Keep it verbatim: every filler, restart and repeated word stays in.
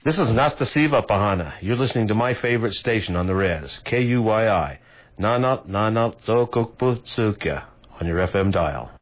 This is Nastasiva Pahana. You're listening to my favorite station on the res, K U Y I, Nanat Nanat Zokokputsukya, on your F M dial.